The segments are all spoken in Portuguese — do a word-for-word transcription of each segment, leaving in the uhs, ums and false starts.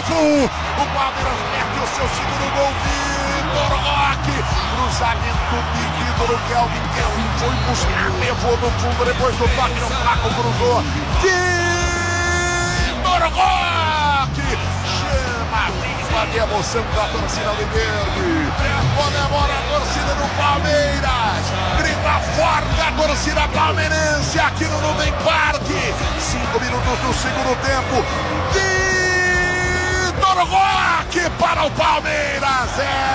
novo. O Palmeiras mete o seu segundo gol. Vitor Roque, cruzamento pedido do Kelvin. Kelvin foi buscar, levou no fundo, depois do toque no Flaco, cruzou. Vitor Roque chama a viva de emoção da torcida do Verde. Comemora a torcida do Palmeiras. Grita forte a torcida palmeirense aqui no Nuvem Parque. Cinco minutos do segundo tempo. Vitor Roque para o Palmeiras.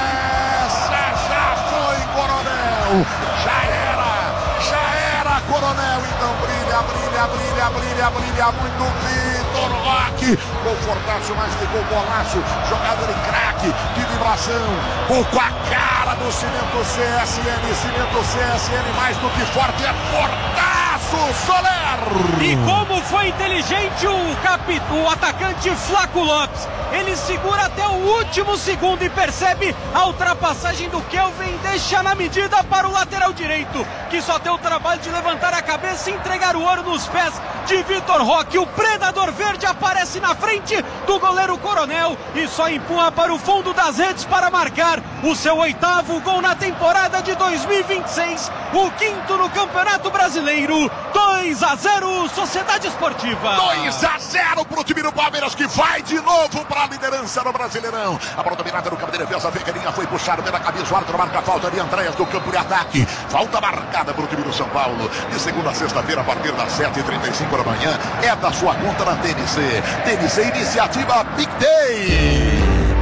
Essa já foi, Coronel. Já era, já era, Coronel. Então brilha, brilha, brilha, brilha, brilha muito. Vitor Roque. Confortaço, mais que gol, golaço. Jogador de craque, de vibração. Gol com a cara do Cimento C S N. Cimento C S N mais do que forte. É fortaço, Soler. E como foi inteligente o, capi... o atacante Flaco Lopes. Ele segura até o último segundo e percebe a ultrapassagem do Kelvin, deixa na medida para o lateral direito, que só tem o trabalho de levantar a cabeça e entregar o ouro nos pés de Vitor Roque. O predador verde aparece na frente do goleiro Coronel e só empurra para o fundo das redes para marcar o seu oitavo gol na temporada de dois mil e vinte e seis, o quinto no Campeonato Brasileiro. Dois a zero, Sociedade Esportiva. dois a zero para o time do Palmeiras, que vai de novo para a liderança no Brasileirão. A bola dominada no campo de defesa, Ferreirinha foi puxado pela cabeça, o árbitro marca a falta de Andréas do campo de ataque. Falta marcada para o time do São Paulo. De segunda a sexta-feira, a partir das sete e trinta e cinco da manhã, é da sua conta na T N C. T N C Iniciativa Big Day.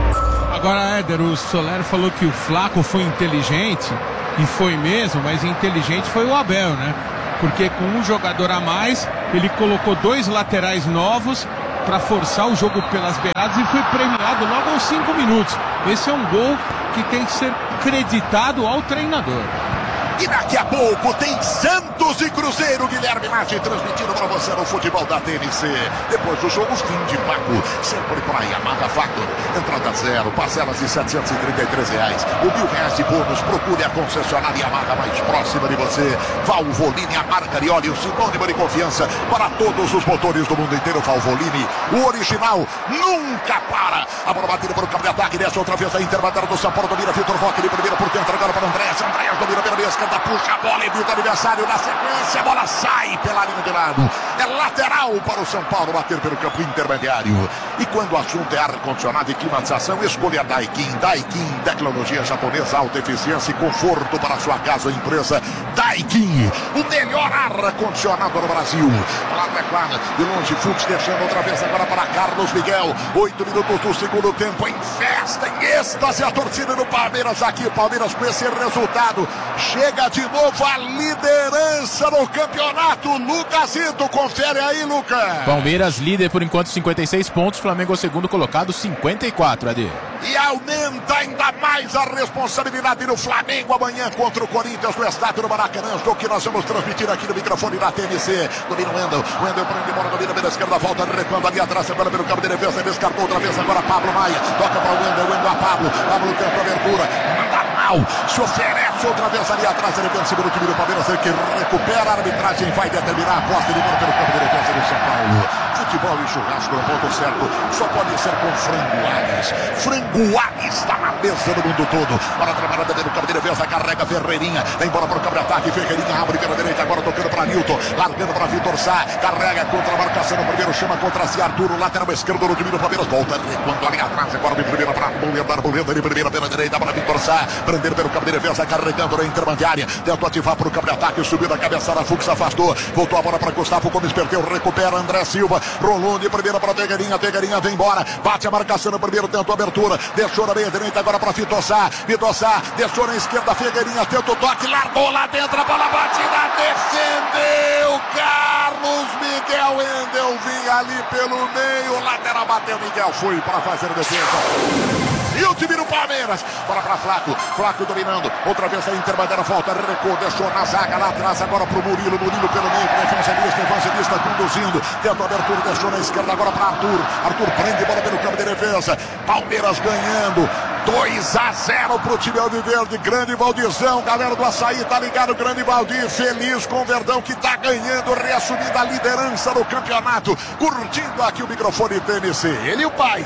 Agora, Éder, o Soler falou que o Flaco foi inteligente, e foi mesmo, mas inteligente foi o Abel, né? Porque com um jogador a mais, ele colocou dois laterais novos para forçar o jogo pelas beiradas e foi premiado logo aos cinco minutos. Esse é um gol que tem que ser creditado ao treinador. E daqui a pouco tem Santos e Cruzeiro, Guilherme Martins transmitindo para você no futebol da T N C. Depois do jogo, fim de pago, sempre para Yamaha Factor. Entrada zero, parcelas de setecentos e trinta e três reais. O mil reais de bônus, procure a concessionária Yamaha mais próxima de você. Valvoline, a marca de óleo, sinônimo de confiança para todos os motores do mundo inteiro. Valvoline, o original, nunca para. A bola batida para o campo de ataque, desce outra vez a interbateira do São Paulo, domina Vitor Roque, de primeira por dentro, agora para Andréas. Andréas domina pela vez, canta, puxa a bola, evita o adversário na sequência, a bola sai pela linha de lado. É lateral para o São Paulo bater pelo campo intermediário. E quando o assunto é ar-condicionado e climatização, escolha a Daikin. Daikin, tecnologia japonesa, alta eficiência e conforto para a sua casa ou empresa. Daikin, o melhor ar-condicionado do Brasil. Lá no Equador, de longe, Fux deixando outra vez agora para Carlos Miguel. Oito minutos do segundo tempo, em festa, em êxtase, a torcida do Palmeiras aqui. Palmeiras com esse resultado chega de novo à liderança no campeonato. Lucasito, confere aí, Lucas. Palmeiras líder por enquanto, cinquenta e seis pontos. Flamengo segundo colocado, cinquenta e quatro, Adi. E aumenta ainda mais a responsabilidade do Flamengo amanhã contra o Corinthians no estádio do Maracanã, do que nós vamos transmitir aqui no microfone da T N C. Domina o Wendel, o Wendel prende bola, domina pela esquerda, volta recuando ali atrás, agora pelo campo de defesa, descartou outra vez, agora Pablo Maia, toca para o Wendel, Wendel a Pablo, Pablo no campo, abertura, manda mal, se oferece outra vez ali atrás, ele vem em cima do time do Palmeiras, ele que recupera, a arbitragem vai determinar a posse de bola pelo campo de defesa do São Paulo. Futebol e churrasco no ponto certo, só pode ser com Frango Agues. Frango Agues está na mesa do mundo todo. Para trabalhar dentro do campo de defesa, carrega Ferreirinha, vem embora para o campo de ataque, Ferreirinha abre pela direita, agora tocando para Nilton, largando para Vitor Sá, carrega contra a marcação no primeiro, chama contra si Arturo, lateral esquerdo no time do Palmeiras, volta recuando ali atrás, agora de primeira para Bolenda, Bolenda de primeira pela direita para Vitor Sá, prender pelo campo de defesa, carregando na intermediária, tentou ativar para o campo de ataque, subiu na cabeçada, Fux afastou, voltou a bola para Gustavo Gomes, perdeu, recupera André Silva, rolou de primeira para Tegueirinha, Tegueirinha vem embora, bate a marcação no primeiro, tentou abertura, deixou na meia direita, agora para Vitor Sá, Vitor Sá, deixou na esquerda, Figueirinha, tenta o toque, largou lá dentro, a bola batida, defendeu, Carlos Miguel Wendel, vinha ali pelo meio, lateral bateu, Miguel foi para fazer a defesa. E o time do Palmeiras, bola para Flaco, Flaco dominando, outra vez a intermediária, volta, recuou, deixou na zaga, lá atrás, agora para o Murilo, Murilo pelo meio, para Evangelista, Evangelista conduzindo, tenta a abertura, deixou na esquerda, agora para Arthur, Arthur prende bola pelo campo de defesa, Palmeiras ganhando, dois a zero para o time alviverde, grande Valdizão, galera do Açaí, tá ligado, grande Valdir, feliz com o Verdão que tá ganhando, reassumindo a liderança do campeonato, curtindo aqui o microfone T N C, ele e o pai, sempre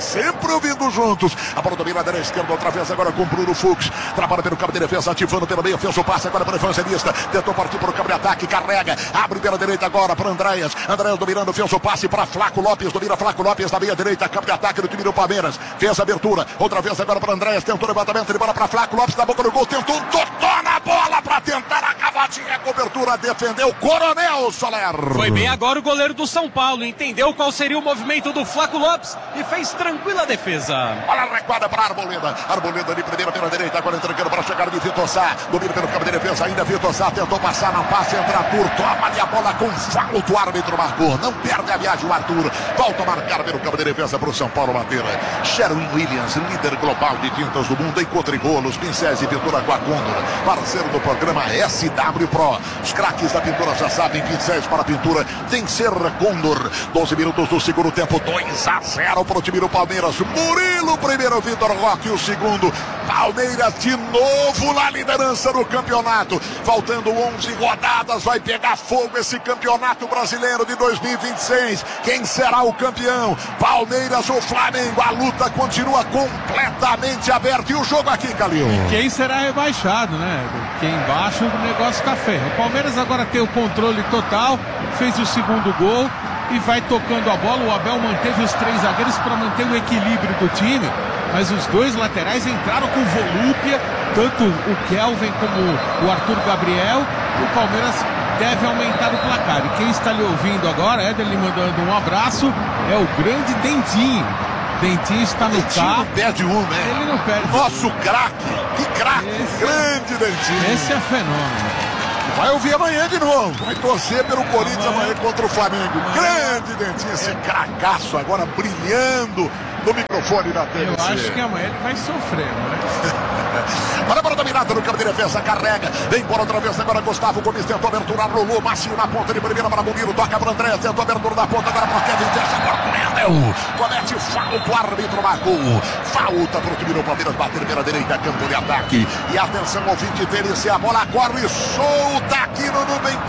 sempre vindo juntos. A bola domina da esquerda, outra vez agora com Bruno Fux. Trabalha pelo campo de defesa, ativando pelo meio, fez o passe agora para o Evangelista. Tentou partir para o campo de ataque, carrega, abre pela direita agora para Andréas. Andréas dominando, fez o passe para Flaco Lopes, domina Flaco Lopes na meia direita, campo de ataque do time do Palmeiras. Fez a abertura, outra vez agora para Andréas, tentou levantamento de bola para Flaco Lopes, na boca do gol, tentou um totó na bola para tentar a cavadinha, a cobertura, defendeu Coronel Soler. Foi bem agora o goleiro do São Paulo, entendeu qual seria o movimento do Flaco Lopes e fez tranquila defesa. Olha a recuada para Arboleda, Arboleda de primeira pela direita, agora entregando para chegar de Vitor Sá, domina pelo campo de defesa, ainda Vitor Sá tentou passar, não passa, entra Arthur, toma ali a bola com falta, o árbitro marcou, não perde a viagem o Arthur, volta a marcar pelo campo de defesa para o São Paulo bater. Sherwin Williams, líder global de tintas do mundo, encontre rolos, pincéis e pintura Aquacondor, parceiro do programa S W Pro. Os craques da pintura já sabem, pincéis para pintura tem que ser Condor. doze minutos do segundo tempo, dois a zero para o time do Palmeiras. Murilo primeiro, Vitor Roque o segundo. Palmeiras de novo na liderança do campeonato. Faltando onze rodadas, vai pegar fogo esse campeonato brasileiro de dois mil e vinte e seis. Quem será o campeão? Palmeiras ou Flamengo? A luta continua completamente aberta. E o jogo aqui, Calil? Quem será rebaixado, né? Porque embaixo o negócio tá feio. O Palmeiras agora tem o controle total, fez o segundo gol e vai tocando a bola. O Abel manteve os três zagueiros para manter o equilíbrio do time, mas os dois laterais entraram com volúpia, tanto o Kelvin como o Arthur Gabriel. O Palmeiras deve aumentar o placar. E quem está lhe ouvindo agora, Éder lhe mandando um abraço, é o grande Dentinho. Dentinho está no Dentinho carro. não perde um, né? Ele não perde. Nosso craque, que craque, Esse- grande Dentinho. Esse é fenômeno. Vai ouvir amanhã de novo. Vai torcer pelo Corinthians amanhã contra o Flamengo. Grande Dentinho, esse cracaço agora brilhando no microfone da T V C. Eu acho que amanhã ele vai sofrer, né? Olha a bola dominada no campo de defesa, carrega, vem embora outra vez, agora Gustavo Gomes tentou abertura, rolou, macio na ponta de primeira para Murilo, toca para André, tentou abertura da ponta, agora para Kevin, fecha agora com Mendel, comete falta, o árbitro marcou, falta para o time do Palmeiras, bater pela direita, campo de ataque, e atenção, ouvinte, delícia, a bola corre solta aqui no Nubem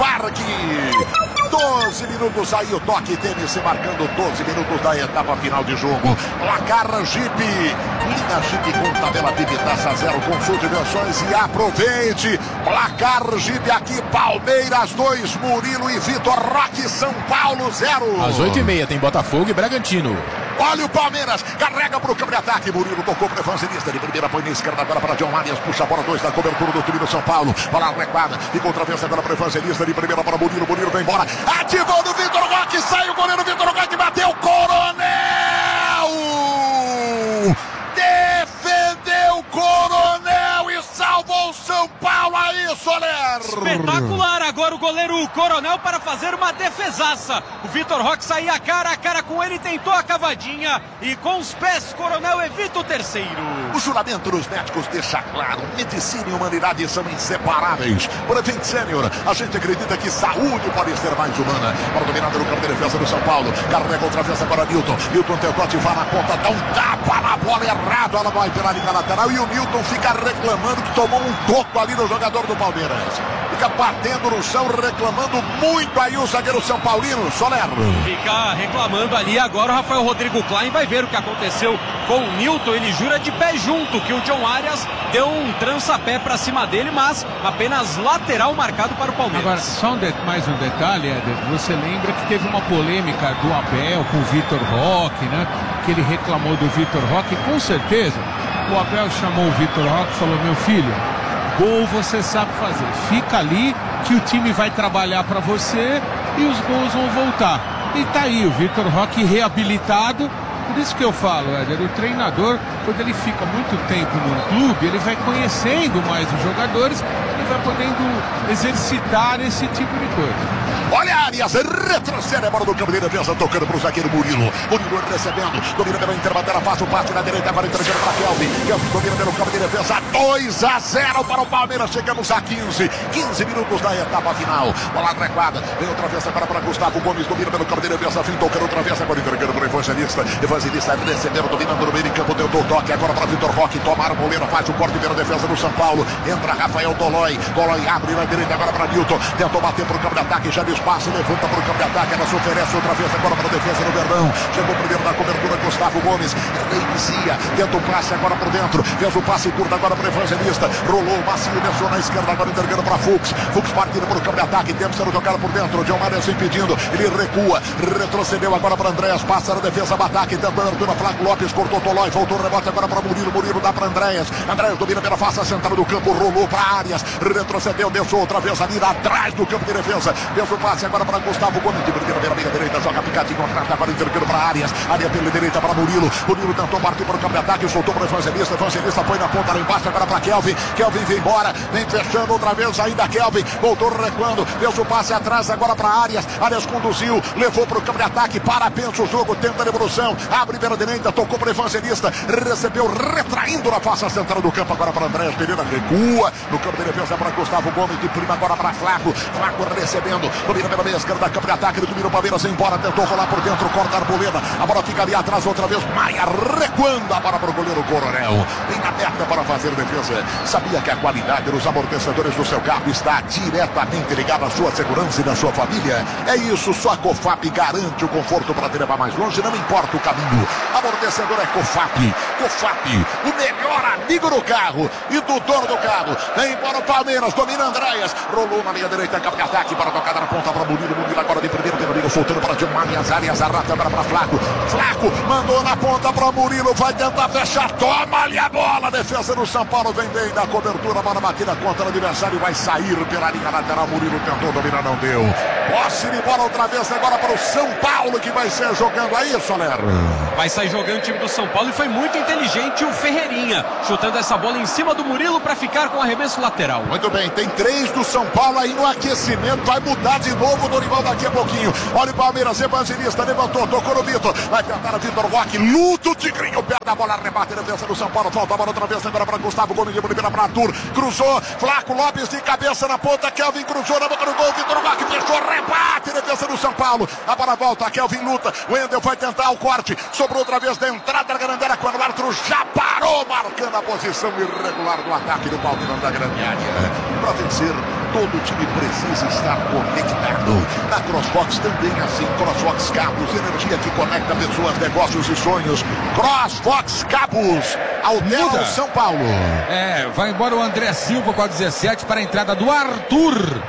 Parque. doze minutos aí o toque, T M C marcando doze minutos da etapa final de jogo. Placar Jeep, linha Jeep com tabela T V Taça zero, consulte versões e aproveite. Placar Jeep aqui, Palmeiras dois, Murilo e Vitor Roque, São Paulo zero. Às oito e meia tem Botafogo e Bragantino. Olha o Palmeiras, carrega para o campo de ataque, Murilo tocou para o Evangelista, de primeira põe na esquerda agora para John Arias, puxa a bola dois da cobertura do time do São Paulo, bola recuada, e contra vez agora para o Evangelista, de primeira para Murilo, Murilo vem embora, ativou do Vitor Roque, sai o goleiro Vitor Roque, bateu, Coronel! Defendeu Coronel e salvou o São Paulo aí, Soler! Espetacular agora o goleiro Coronel para fazer uma defesaça. O Vitor Roque saía cara a cara com ele, tentou a cavadinha e com os pés Coronel evita o terceiro. O juramento dos médicos deixa claro, medicina e humanidade são inseparáveis. Prevent Sênior, a gente acredita que saúde pode ser mais humana. Para dominada no campo de defesa do São Paulo, carrega outra vez agora Nilton. Nilton tentou ativar na ponta, dá um tapa na bola errado, ela vai pela linha lateral e o Nilton fica reclamando que tomou um toco ali no jogador do Palmeiras. Fica batendo no chão, reclamando muito aí o zagueiro São Paulino, Soler. Fica reclamando ali agora o Rafael Rodrigo Klein, vai ver o que aconteceu com o Nilton, ele jura de pé junto que o John Arias deu um trança-pé para cima dele, mas apenas lateral marcado para o Palmeiras. Agora, só um de- mais um detalhe, Éder, você lembra que teve uma polêmica do Abel com o Vitor Roque, né? Que ele reclamou do Vitor Roque, com certeza o Abel chamou o Vitor Roque e falou: meu filho, gol você sabe fazer, fica ali que o time vai trabalhar para você e os gols vão voltar. E tá aí o Vitor Roque reabilitado. Por isso que eu falo, Éder, o treinador, quando ele fica muito tempo no clube, ele vai conhecendo mais os jogadores e vai podendo exercitar esse tipo de coisa. Olha a Arias, retrocede a bola do campo de defesa, tocando para o zagueiro Murilo. Murilo recebendo, domina pela interbandeira, faz o passe na direita, agora entregando para Kelvin. Kelvin domina pelo campo de defesa, dois a zero para o Palmeiras, chegamos a quinze. quinze minutos da etapa final. Bola recuada, vem outra vez agora para Gustavo Gomes, domina pelo campo de defesa, fim, tocando outra vez, agora entregando para o Evangelista. Evangelista Evangelista recebendo, dominando no meio de campo, tentou o toque agora para Vitor Roque, tomaram o goleiro, faz o corte pela defesa do São Paulo, entra Rafael Tolói, Tolói abre na direita agora para Nilton, tentou bater para o campo de ataque, já no espaço, levanta para o campo de ataque, ela se oferece outra vez agora para a defesa do Verdão, chegou primeiro na cobertura Gustavo Gomes, reinicia, tenta o passe agora por dentro, fez o passe curto agora para o Evangelista, rolou o macio, deixou na esquerda agora entregando para Fux, Fux partindo para o campo de ataque, tempo sendo jogado por dentro, John Marius impedindo, ele recua, retrocedeu agora para Andréas, passa na defesa, ataque, tenta a abertura, Flávio Lopes, cortou Tolói, voltou o rebote agora para Murilo, Murilo dá para Andréas, Andréas domina pela face central do campo, rolou para Arias, retrocedeu, deixou outra vez ali atrás do campo de defesa, fez o passe agora para Gustavo Gomes, de primeira pela meia direita, joga picadinho atrás, agora entregando para Arias, Arias pela direita para Murilo, Murilo tentou partir para o campo de ataque, soltou para o Evangelista, Evangelista põe na ponta lá embaixo, agora para Kelvin, Kelvin vem embora, vem fechando outra vez ainda Kelvin, voltou recuando, fez o passe atrás agora para Arias, Arias conduziu, levou para o campo de ataque, para, pensa o jogo, tenta a devolução, abre pela direita, tocou para o Evangelista, recebeu, retraindo na face central do campo, agora para Andréas Pereira, recua, no campo de defesa para Gustavo Gomes, de prima agora para Flaco, Flaco recebendo, domina pela meia esquerda, campo de ataque, ele domina o Palmeiras embora, tentou rolar por dentro, corta a Arboleda, a bola fica ali atrás outra vez, Maia recuando a bola para o goleiro Coronel, vem aberta para fazer defesa, sabia que a qualidade dos amortecedores do seu carro está diretamente ligada à sua segurança e da sua família? É isso, só a Cofap garante o conforto para te levar mais longe, não importa o caminho, amortecedor é Cofap, Cofap, o melhor amigo do carro e do dono do carro, vem embora o Palmeiras, domina Andréas, rolou na meia direita, campo de ataque, para tocada na ponta para Murilo, Murilo agora de primeiro, pelo amigo, soltando para Gilmar, as áreas, arrasta para Flaco, Flaco, mandou na ponta para Murilo, vai tentar fechar, toma-lhe a bola, defesa do São Paulo, vem bem na cobertura, bola batida contra o adversário, vai sair pela linha lateral, Murilo tentou dominar, não deu, posse de bola outra vez agora para o São Paulo, que vai ser jogando aí, Soler. Vai sair jogando o time do São Paulo e foi muito inteligente o Ferreirinha, chutando essa bola em cima do Murilo para ficar com arremesso lateral. Muito bem, tem três do São Paulo aí no aquecimento, vai mudar de novo o Dorival daqui a pouquinho. Olha o Palmeiras, Evangelista, levantou, tocou no Vitor, vai tentar o Vitor Roque, luta o Tigrinho, perde a bola, rebate na defesa do São Paulo, falta a bola outra vez agora para Gustavo Gomes, de primeira para Arthur, cruzou, Flaco Lopes de cabeça na ponta, Kelvin cruzou na boca do gol, Vitor Roque fechou, rebate na defesa do São Paulo, a bola volta, Kelvin luta, o Wendel vai tentar o corte, sobrou outra vez da entrada da grande área, quando o Arthur já parou, marcando a posição irregular do ataque do Palmeiras da grande área. Para vencer, todo o time precisa estar conectado. Na CrossFox também assim, CrossFox Cabos, energia que conecta pessoas, negócios e sonhos. CrossFox Cabos, Aldeia São Paulo. É, vai embora o André Silva com a dezessete para a entrada do Arthur,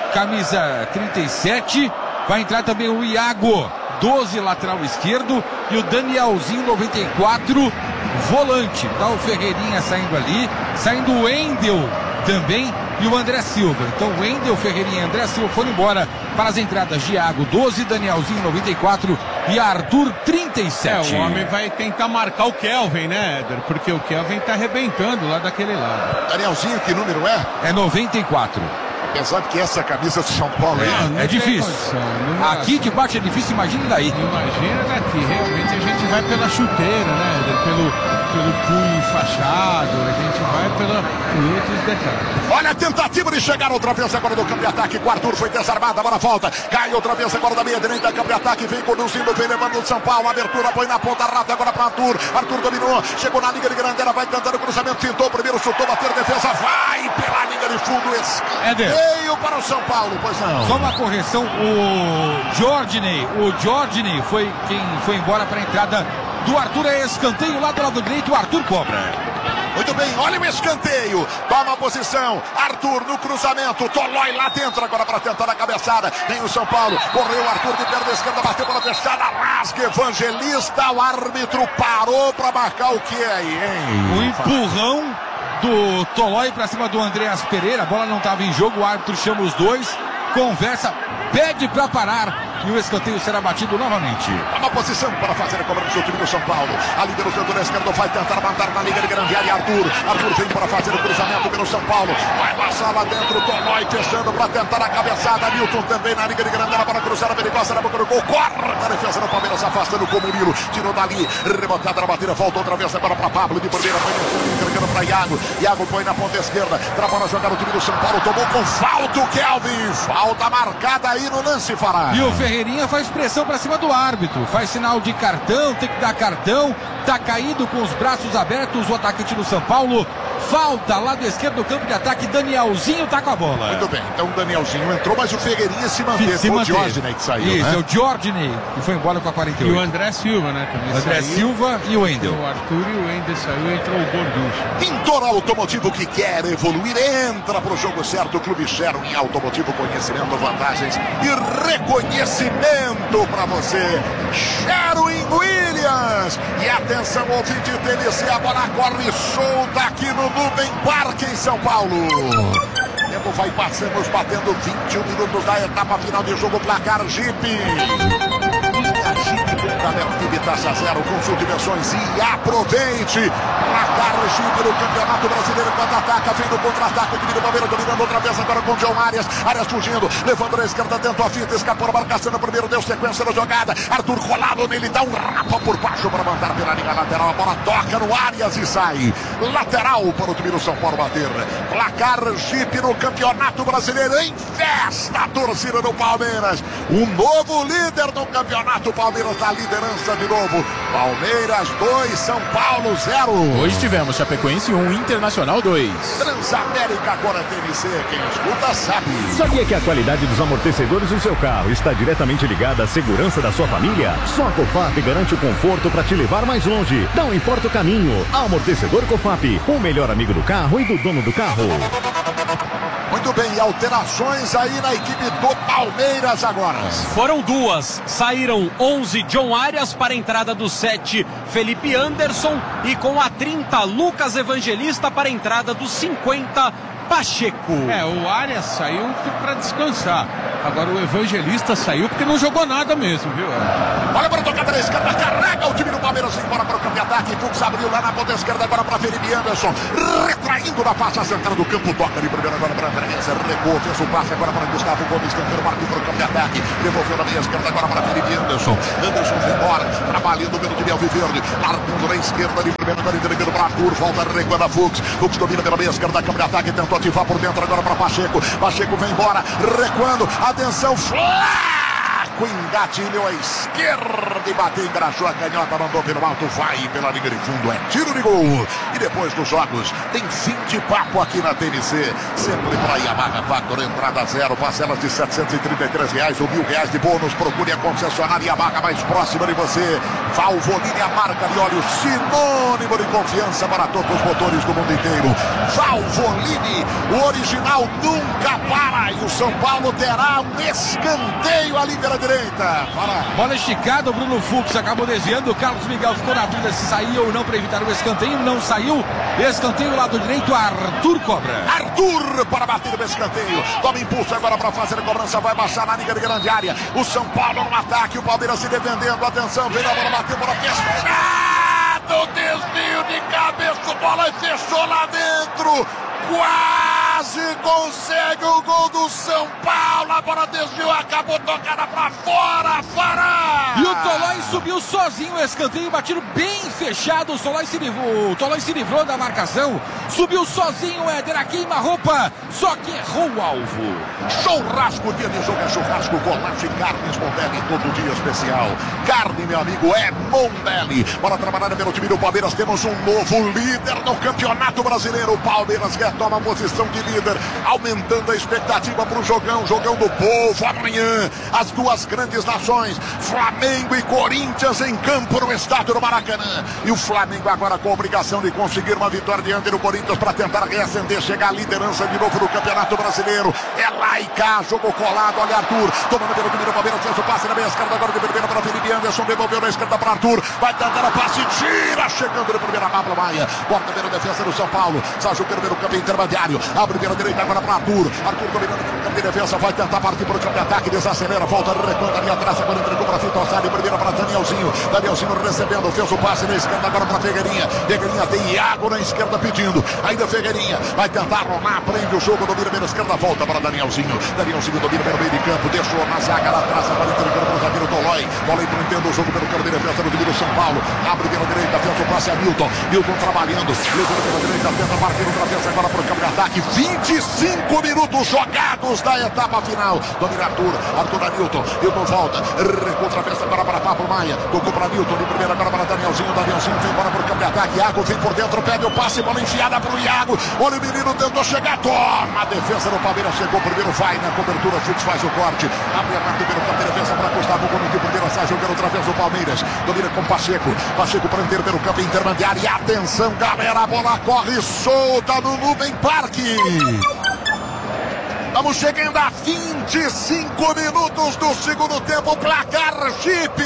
camisa trinta e sete, vai entrar também o Iago, doze, lateral esquerdo, e o Danielzinho, noventa e quatro, volante. Tá o Ferreirinha saindo ali, saindo o Wendel também e o André Silva. Então o Wendel, Ferreirinha e André Silva foram embora para as entradas de Iago, doze, Danielzinho, noventa e quatro e Arthur, trinta e sete. É, o homem vai tentar marcar o Kelvin, né, Éder? Porque o Kelvin tá arrebentando lá daquele lado. Danielzinho, que número é? É noventa e quatro. Apesar de que essa camisa do São Paulo aí... Não, não é difícil. Condição, aqui de baixo é difícil, imagine daí. Imagina daqui, realmente a gente vai pela chuteira, né, Éder? Pelo, pelo punho enfaixado, a gente vai pela, por outros detalhes. Olha a tentativa de chegar outra vez agora do campo de ataque, o Arthur foi desarmado, agora volta, cai outra vez agora da meia direita, campo de ataque, vem conduzindo, vem levando o São Paulo, abertura, põe na ponta, rata agora para Arthur, Arthur dominou, chegou na linha de grande, ela vai tentando o cruzamento, tentou primeiro, chutou, bater defesa, vai pela linha de fundo, escanteio para o São Paulo, pois não. Só uma correção, o Jorginho, o Jorginho foi quem foi embora para a entrada do Arthur, é escanteio lá do lado direito, o Arthur cobra. Muito bem, olha o escanteio, toma a posição, Arthur no cruzamento, Tolói lá dentro agora para tentar a cabeçada, tem o São Paulo, correu Arthur de perna esquerda, bateu pela fechada, rasga, Evangelista, o árbitro parou para marcar o que aí, hein? O empurrão do Tolói para cima do Andréas Pereira, a bola não estava em jogo, o árbitro chama os dois, conversa, pede para parar e o escanteio será batido novamente. Uma posição para fazer a cobrança do time do São Paulo. Ali pelo setor esquerdo vai tentar mandar na liga de grande área. Arthur. Arthur vem para fazer o cruzamento pelo São Paulo. Vai passar lá dentro. Tolói fechando para tentar a cabeçada. Milton também na liga de grande área para cruzar a perigosa na boca do gol. Corre na defesa do Palmeiras, afastando com o Murilo. Tirou dali. Rebotada na batida. Volta outra vez agora para Pablo. De primeira, põe entregando para Iago. Iago põe na ponta esquerda. Para bola jogar o time do São Paulo. Tomou com falta o Kelvin. Falta marcada aí no lance, Fará. E o Ferreira Ferreirinha faz pressão pra cima do árbitro, faz sinal de cartão, tem que dar cartão, tá caído com os braços abertos o atacante do São Paulo. Falta lá do esquerdo do campo de ataque, Danielzinho tá com a bola. Muito bem, então o Danielzinho entrou, mas o Ferreirinha se manteve. Se Foi o manteve. Diógenes que saiu, Isso, né? é o Diógenes que foi embora com a quarenta e E oito. o André Silva, né? Também André saiu. Silva e o Wendel. O Arthur e o Wendel saiu e entrou o Gorducho. Pintor Automotivo que quer evoluir, entra pro jogo certo. O Clube Sherwin Automotivo, conhecimento, vantagens e reconhecimento para você. Sherwin Williams. E atenção, ouvinte T N C, a bola corre solta aqui no Nubem Parque em São Paulo. O tempo vai passando, batendo vinte e um minutos da etapa final de jogo. Placar Jeep. Jeep, taxa zero, consulte versões e aproveite. Placar Jeep no Campeonato Brasileiro, quando ataca, vem no contra-ataque, o time do Palmeiras dominando outra vez agora com o John Arias. Arias fugindo, levando na esquerda, dentro a fita, escapou a marcação no primeiro, deu sequência na jogada. Arthur colado nele, dá um rapa por baixo para mandar pela linha lateral. A bola toca no Arias e sai. Lateral para o time do São Paulo bater. Placar Jeep no Campeonato Brasileiro, em festa a torcida do Palmeiras. Um novo líder do campeonato, Palmeiras na liderança de novo. Palmeiras dois, São Paulo zero. Hoje tivemos Chapecoense um, Internacional dois. Transamérica agora T N C, quem escuta sabe. Sabia que a qualidade dos amortecedores do seu carro está diretamente ligada à segurança da sua família? Só a Cofap garante o conforto para te levar mais longe. Não importa o caminho. Amortecedor Cofap, o melhor amigo do carro e do dono do carro. Muito bem, alterações aí na equipe do Palmeiras agora. Foram duas, saíram onze John Arias para a entrada do sete Felipe Anderson e com a trinta Lucas Evangelista para a entrada do cinquenta Pacheco. É, o Arias saiu para descansar. Agora o Evangelista saiu porque não jogou nada mesmo, viu? Olha para tocar pela esquerda, carrega o time do Palmeiras embora para o campo de ataque. Fux abriu lá na ponta esquerda agora para Felipe Anderson, retraindo na faixa central do campo, toca ali primeiro agora para André, recuou, fez o passe agora para Gustavo Gomes, canteiro, marcou para o campo de ataque, devolveu na meia esquerda agora para Felipe Anderson. Anderson foi embora, trabalhando pelo time alviverde, largando na esquerda ali primeiro, agora entregando para Arthur, volta recuando a Fux. Fux domina pela meia esquerda, campo de ataque, tentou ativar por dentro agora para Pacheco. Pacheco vem embora, recuando, atenção, Flaco engatilhou a esquerda e bateu, engraxou a canhota, mandou pelo alto, vai pela linha de fundo, é tiro de gol. E depois dos jogos, tem fim de papo aqui na T N C, sempre para Yamaha Factor, entrada zero, parcelas de setecentos e trinta e três reais ou mil reais de bônus. Procure a concessionária Yamaha mais próxima de você. Valvoline, a marca de óleo sinônimo de confiança para todos os motores do mundo inteiro. Valvoline, o original nunca para, e o São Paulo terá um escanteio ali pela direita. Para. Bola esticada, o Bruno Fux acabou desviando, o Carlos Miguel ficou na dúvida se saía ou não para evitar o escanteio, não saiu. Escanteio lado direito, Arthur cobra. Arthur para bater o escanteio, toma impulso agora para fazer a cobrança, vai baixar na linha de grande área. O São Paulo no ataque, o Palmeiras se defendendo, atenção, vem a bola, bateu, bola fechada, desvio de cabeça, bola fechou lá dentro. Quase consegue o gol do São Paulo. A bola desviou, acabou tocada pra fora. Fará! E o Tolói subiu sozinho o escanteio, batido bem fechado. O Tolói se livrou, o Tolói se livrou da marcação. Subiu sozinho o Éder, a queima-roupa, só que errou o alvo. Churrasco, dia de jogo é churrasco, golaço e carnes Mondelli, todo dia especial. Carne, meu amigo, é Mondelli. Bora trabalhar pelo time do Palmeiras, temos um novo líder no Campeonato Brasileiro. O Palmeiras retoma a posição de líder, aumentando a expectativa para o jogão, jogão do povo. Amanhã, as duas grandes nações, Flamengo e Corinthians em campo no estádio do Maracanã. E o Flamengo agora com a obrigação de conseguir uma vitória diante do Corinthians para tentar reacender, chegar à liderança de novo no Campeonato Brasileiro. É lá e cá, jogou colado, olha Arthur, tomando pelo time do Palmeiras, fez o passe na meia esquerda, agora de primeira para Felipe Anderson, devolveu na esquerda para Arthur, vai tentar a passe, tira, chegando de primeira Pablo Maia, corta pela defesa do São Paulo, Sérgio pelo campo intermediário, abre pela direita agora para Arthur, Arthur dominando pelo campo de defesa, vai tentar partir para o campo de ataque, desacelera, volta, recuando ali atrás, agora entregou para Fito Ossari, primeira para Danielzinho, Danielzinho recebendo, fez o passe na esquerda agora para Figueirinha, Figueirinha tem Iago na esquerda pedindo, ainda Figueirinha, vai tentar rolar, prende o jogo, domina pela esquerda, volta para Danielzinho, Danielzinho domina pelo meio de campo, deixou na zaga lá atrás, agora entregando para o zagueiro Tolói, bola empreendendo o jogo pelo campo de defesa do time do São Paulo, abre pela direita, fez o passe a Milton. Milton trabalhando. Levou pela direita, tenta partir outra vez agora para o campo de ataque. vinte e cinco minutos jogados da etapa final. Domina Arthur. Arthur a Milton. Milton volta. Recua outra vez agora para Pablo Maia. Tocou para Milton. De primeira agora para Danielzinho. Danielzinho vem embora para o campo de ataque. Iago vem por dentro. Pede o passe. Bola enfiada para o Iago. Olha o menino tentou chegar. Toma. A defesa do Palmeiras chegou primeiro. Vai na cobertura. Fux faz o corte. Abre a parte pelo campo de defesa para Gustavo Gomes. De primeira sai jogando outra vez o Palmeiras. Domina com Pacheco. Pacheco para inteiro pelo campo intermediário. E atenção, galera. A bola corre solta no Nubem Parque. Estamos chegando a vinte e cinco minutos do segundo tempo. Placar Jeep.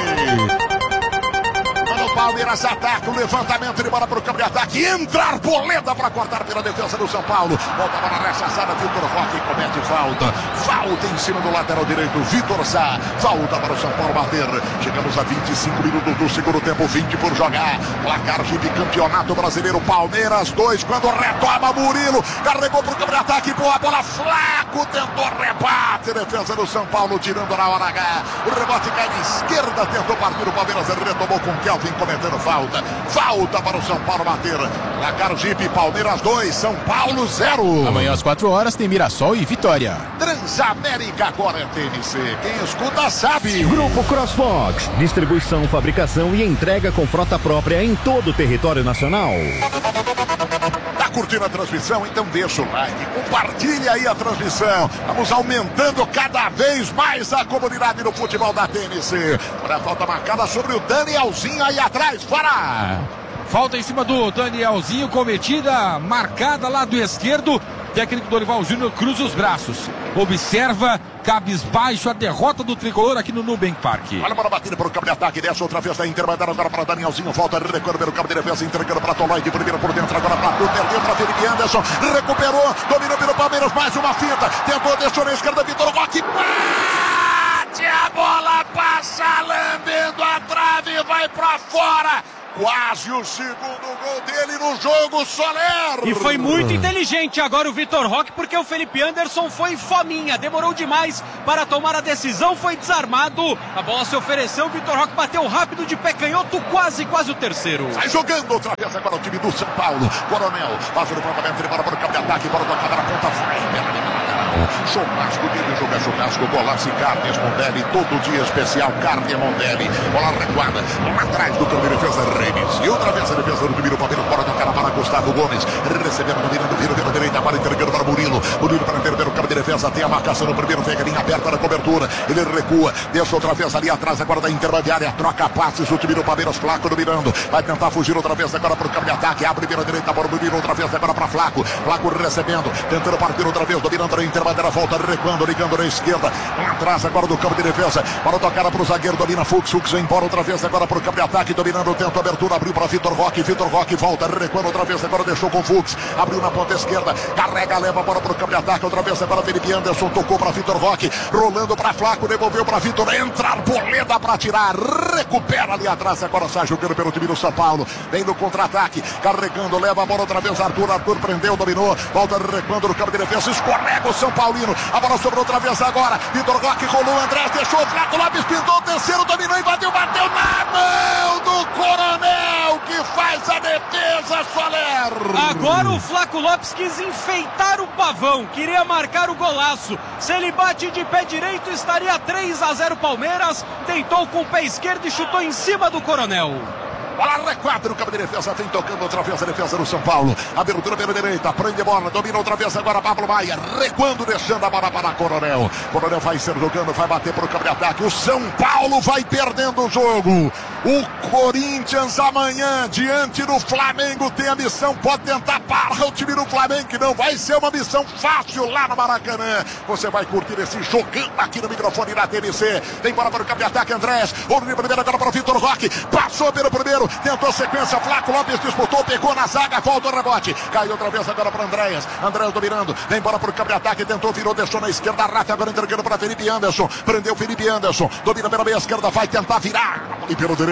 O Palmeiras ataca, o levantamento de bola para o campo de ataque. Entra Arboleda para cortar pela defesa do São Paulo. Volta para a rechaçada. Vitor Roque comete falta. Falta em cima do lateral direito. Vitor Sá. Falta para o São Paulo bater. Chegamos a vinte e cinco minutos do segundo tempo. vinte por jogar. Placar Jeep, Campeonato Brasileiro. Palmeiras dois. Quando retoma Murilo. Carregou para o campo de ataque. Boa bola. Flaco tentou rebate. Defesa do São Paulo tirando na hora H. O rebote cai na esquerda. Tentou partir o Palmeiras. Retomou com Kelvin cometendo falta. Falta para o São Paulo bater. Placar Jeep, Palmeiras dois, São Paulo zero. Amanhã às quatro horas tem Mirassol e Vitória. Transamérica agora é T N C. Quem escuta sabe. Grupo CrossFox. Distribuição, fabricação e entrega com frota própria em todo o território nacional. Tá curtindo a transmissão? Então deixa o like. Compartilha aí a transmissão. Vamos aumentando cada vez mais a comunidade no futebol da T N C. Olha a falta marcada sobre o Danielzinho aí atrás. Fora! Falta em cima do Danielzinho, cometida, marcada lá do esquerdo. Técnico Dorival Júnior cruza os braços. Observa, cabisbaixo, a derrota do tricolor aqui no Nubem Parque. Olha a bola batida para o campo de ataque. Desce outra vez da Inter. Mandaram agora para Danielzinho. Volta, recuando pelo campo de defesa. Entregando para Tolói. De primeira por dentro. Agora para Arthur. Perdeu para Felipe Anderson. Recuperou. Dominou pelo Palmeiras. Mais uma finta. Tentou, deixou na esquerda. Vitor Roque. Bate! A bola passa lambendo a trave. Vai para fora. Quase o segundo gol dele no jogo, Soler. E foi muito inteligente agora o Vitor Roque, porque o Felipe Anderson foi fominha, demorou demais para tomar a decisão, foi desarmado, a bola se ofereceu, o Vitor Roque bateu rápido de pé canhoto, quase, quase o terceiro. Sai jogando outra vez agora o time do São Paulo. Coronel, faz o levantamento, ele bora para o campo de ataque, bora tocada na ponta, vai, pela churrasco dele, joga churrasco, golaço e carnes Mondelli, todo dia especial, carne Mondelli, bola recuada, lá atrás do campo de defesa, Reis, e outra vez a defesa do time do Palmeiras, bora tocar para Gustavo Gomes, recebendo no vira, vira pela direita, agora entregando para Murilo, Murilo para entender o campo de defesa, tem a marcação no primeiro, tem a linha aberta na cobertura, ele recua, deixa outra vez ali atrás, agora da intermediária, troca passes, o time do Palmeiras, Flaco dominando, vai tentar fugir outra vez agora para o campo de ataque, abre pela direita, bora Murilo outra vez agora para Flaco, Flaco recebendo, tentando partir outra vez, dominando a intermediária, volta recuando, ligando na esquerda, lá atrás agora do campo de defesa, para tocar para o zagueiro, domina Fux, Fux vem embora outra vez agora para o campo de ataque, dominando, tenta abertura, abriu para Vitor Roque, Vitor Roque volta, recuando outra vez, agora deixou com Fux, abriu na ponta esquerda, carrega, leva a bola para o campo de ataque, outra vez agora Felipe Anderson, tocou para Vitor Roque, rolando para Flaco, devolveu para Vitor, entra Arboleda para tirar, recupera ali atrás, agora sai jogando pelo time do São Paulo, vem no contra-ataque, carregando, leva a bola outra vez, Arthur, Arthur prendeu, dominou, volta recuando no campo de defesa, escorrega o São Paulino, a bola sobrou outra vez agora, Vitor Roque rolou, Andrés deixou, o Flaco Lopes pintou, o terceiro dominou, invadiu, bateu na mão do Coronel, que faz a defesa, Soler. Agora o Flaco Lopes quis enfeitar o pavão, queria marcar o golaço, se ele bate de pé direito estaria três a zero Palmeiras, tentou com o pé esquerdo e chutou em cima do Coronel. Bola recuada no campo de defesa, vem tocando outra vez a defesa do São Paulo. Abertura pela direita, prende a bola, domina outra vez agora Pablo Maia, recuando, deixando a bola para Coronel. Coronel vai ser jogando, vai bater para o campo de ataque. O São Paulo vai perdendo o jogo. O Corinthians amanhã, diante do Flamengo, tem a missão, pode tentar parar o time do Flamengo, que não vai ser uma missão fácil lá no Maracanã. Você vai curtir esse jogando aqui no microfone da T N C. Tem bola para o campo de ataque, Andrés. Ouro de primeira agora para o Vitor Roque. Passou pelo primeiro. Tentou sequência, Flaco Lopes disputou, pegou na zaga, volta o rebote, caiu outra vez agora para Andréas, Andréas dominando, vem embora para o campo de ataque, tentou, virou, deixou na esquerda, Rafa agora entregando para Felipe Anderson, prendeu Felipe Anderson, domina pela meia esquerda, vai tentar virar, e pelo direito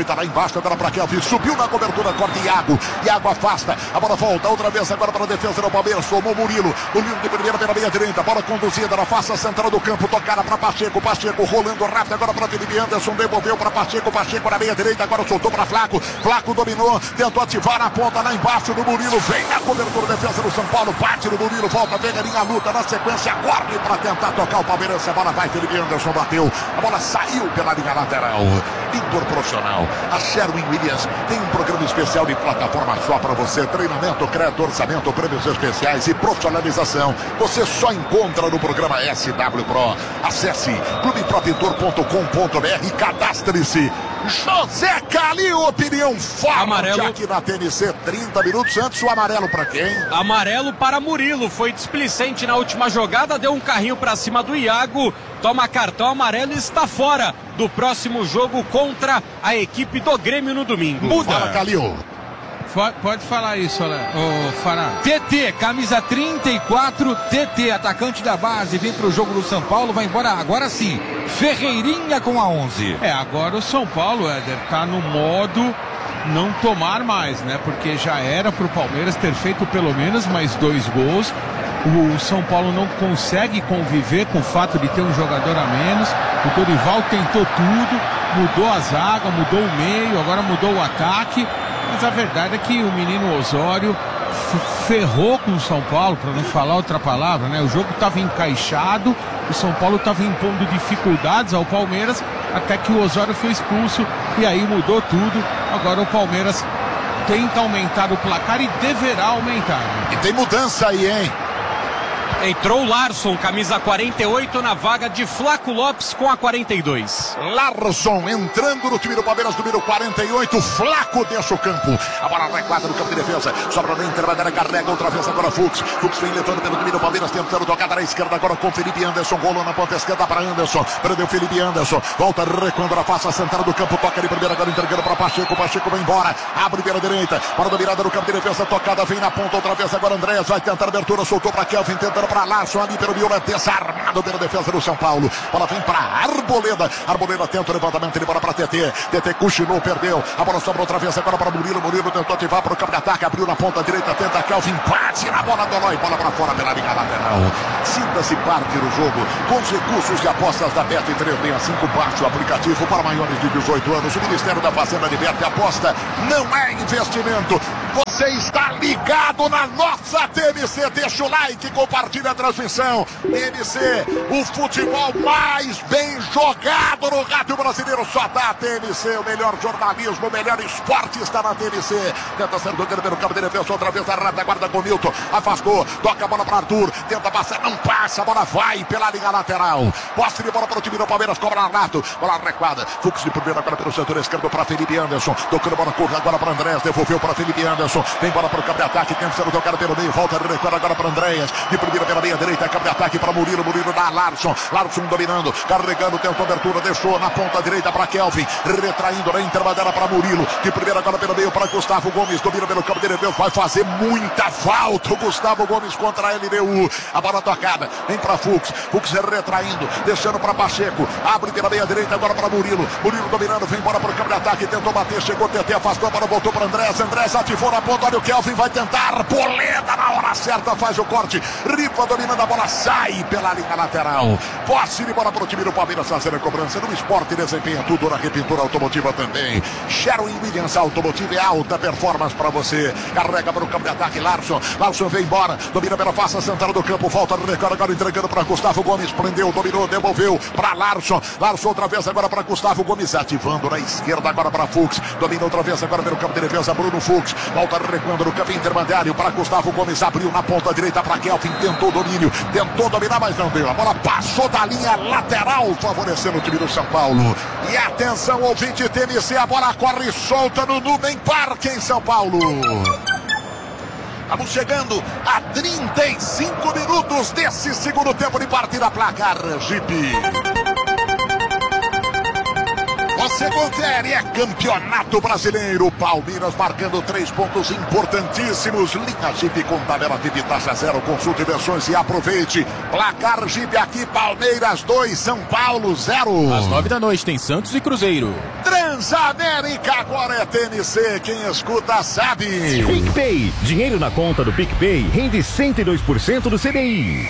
direita, lá embaixo, agora para Kelvin, subiu na cobertura, corta Iago, Iago afasta, a bola volta, outra vez agora para a defesa do Palmeiras, tomou Murilo, Murilo de primeira pela meia direita, bola conduzida na face central do campo, tocada para Pacheco, Pacheco rolando rápido agora para Felipe Anderson, devolveu para Pacheco, Pacheco na meia direita, agora soltou para Flaco, Flaco dominou, tentou ativar a ponta lá embaixo do Murilo, vem na cobertura, defesa do São Paulo, bate no Murilo, volta, pega a linha, luta, na sequência, corre para tentar tocar o Palmeiras, a bola vai, Felipe Anderson bateu, a bola saiu pela linha lateral, Inter Profissional, a Sherwin Williams tem um programa especial de plataforma só para você, treinamento, crédito, orçamento, prêmios especiais e profissionalização, você só encontra no programa S W Pro, acesse clube pro pintor ponto com ponto b r e cadastre-se. José Calil, opinião forte amarelo aqui na T N C, trinta minutos antes, o amarelo para quem? Amarelo para Murilo, foi displicente na última jogada, deu um carrinho para cima do Iago, toma cartão amarelo e está fora do próximo jogo contra a equipe do Grêmio no domingo. Muda, Fala, Calil. Pode falar isso, ô Fará. T T, camisa trinta e quatro, T T, atacante da base, vem pro jogo do São Paulo, vai embora agora sim. Ferreirinha com a onze. É, agora o São Paulo, Éder, tá no modo não tomar mais, né? Porque já era pro Palmeiras ter feito pelo menos mais dois gols. O São Paulo não consegue conviver com o fato de ter um jogador a menos. O Dorival tentou tudo, mudou a zaga, mudou o meio, agora mudou o ataque. Mas a verdade é que o menino Osório ferrou com o São Paulo, para não falar outra palavra, né? O jogo estava encaixado, o São Paulo estava impondo dificuldades ao Palmeiras, até que o Osório foi expulso e aí mudou tudo. Agora o Palmeiras tenta aumentar o placar e deverá aumentar. E tem mudança aí, hein? Entrou o Larson, camisa quarenta e oito, na vaga de Flaco Lopes com a quarenta e dois. Larson entrando no time do Palmeiras, número quarenta e oito. Flaco deixa o campo. A bola recuada no campo de defesa. Sobra na intermediária, carrega outra vez agora Fux. Fux vem levando pelo time do Palmeiras, tentando tocada na esquerda agora com Felipe Anderson. Rolou na ponta esquerda para Anderson. Prendeu Felipe Anderson. Volta recuando na face central do campo. Toca de primeira agora entregando para Pacheco. Pacheco vai embora. Abre pela direita. Para dominada no campo de defesa. Tocada vem na ponta outra vez agora Andréas. Vai tentar a abertura. Soltou para Kelvin. Tentando para Larson ali pelo Miola, desarmado pela defesa do São Paulo. Bola vem para Arboleda. Arboleda tenta o levantamento de bola para T T. T T cochilou, perdeu. A bola sobra outra vez agora para Murilo. Murilo tentou ativar para o campo de ataque. Abriu na ponta direita, tenta Kelvin. Bate na bola do Loi. Bola para fora pela linha lateral. Sinta-se parte do jogo com os recursos de apostas da Bet três sessenta e cinco. Baixe o aplicativo para maiores de dezoito anos. O Ministério da Fazenda de Bet aposta não é investimento. Você está ligado na nossa T M C. Deixa o like, compartilha a transmissão. T M C, o futebol mais bem jogado no rádio brasileiro. Só dá T M C, o melhor jornalismo, o melhor esporte está na T M C. Tenta ser do pelo campo de defesa, outra vez a retaguarda com Milton. Afastou, toca a bola para Arthur. Tenta passar, não passa, a bola vai pela linha lateral. Posse de bola para o time do Palmeiras, cobra Arnato. Bola recuada. Fux de primeira agora pelo setor esquerdo para Felipe Anderson. Tocando a bola curta agora para Andréas. Devolveu para Felipe Anderson. Vem bola para o campo de ataque. Tenta ser tocado pelo meio. Volta recuada agora para Andréas. De primeira pela meia direita. Campo de ataque para Murilo. Murilo dá Larson. Larson dominando. Carregando. Tentou abertura. Deixou na ponta direita para Kelvin. Retraindo na intermediária para Murilo. De primeira agora pelo meio para Gustavo Gomes. Domina pelo campo de defesa. Vai fazer muita falta. O Gustavo Gomes contra a L D U. A bola tocada. Vem para Fux. Fux retraindo. Deixando para Pacheco. Abre pela meia direita agora para Murilo. Murilo dominando. Vem embora para o campo de ataque. Tentou bater. Chegou. T T afastou. A bola voltou para Andrés. Andrés ativou na ponta. Olha o Kelvin. Vai tentar. Poleda na hora certa. Faz o corte. Rifa dominando a bola. Sai pela linha lateral. Posse de bola para o time do Palmeiras fazer a cobrança. No esporte desempenha tudo na repintura automotiva também. Sherwin Williams Automotiva é alta performance para você. Carrega para o campo de ataque. Larson. Larson vem embora. Domina pela face central do campo. Volta no recorde agora entregando para Gustavo Gomes. Prendeu, dominou, devolveu para Larson. Larson outra vez agora para Gustavo Gomes. Ativando na esquerda agora para Fux. Domina outra vez agora pelo campo de defesa. Bruno Fux. Volta recuando no campo intermediário para Gustavo Gomes. Abriu na ponta direita para Kelvin. Tentou domínio. Tentou dominar, mas não deu. A bola passou da linha lateral, favorecendo o time do São Paulo. E atenção, ouvinte T M C. A bola corre solta no Nubem Parque em São Paulo. Estamos chegando a trinta e cinco minutos desse segundo tempo de partida. Placar, Jeep. Você confere, é Campeonato Brasileiro. Palmeiras marcando três pontos importantíssimos. Linha Jeep com tabela de taxa zero. Consulte versões e aproveite. Placar Jeep aqui, Palmeiras dois, São Paulo zero. Às nove da noite tem Santos e Cruzeiro. Transamérica agora é T N C. Quem escuta sabe. PicPay. Dinheiro na conta do PicPay rende cento e dois por cento do C D I.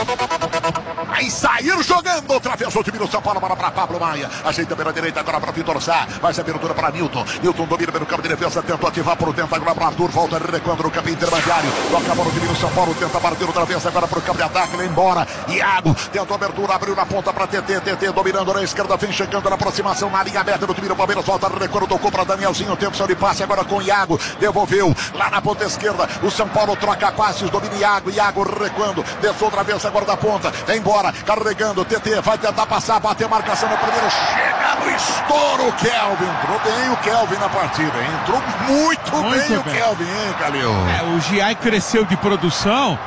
Vai sair jogando outra vez o time do São Paulo, bola para Pablo Maia, ajeita pela direita agora para Vitor Sá, vai ser abertura para Nilton, Nilton domina pelo campo de defesa, tentou ativar por dentro agora para Arthur, volta recuando no campo intermediário, toca a bola do time do São Paulo, tenta partir outra vez agora para o campo de ataque, ele embora, Iago, tentou abertura, abriu na ponta para T T, T T dominando na esquerda, vem chegando na aproximação, na linha aberta do time do Palmeiras, volta recuando, tocou para Danielzinho, tempo de passe agora com Iago, devolveu, lá na ponta esquerda, o São Paulo troca passes, domina Iago, Iago recuando, desceu outra vez agora da ponta, embora, carregando, T T vai tentar passar, bater a marcação no primeiro, chega no estouro, Kelvin, entrou bem o Kelvin na partida, hein? Entrou muito, muito bem, bem o Kelvin, hein, Calil? É, o Giai cresceu de produção,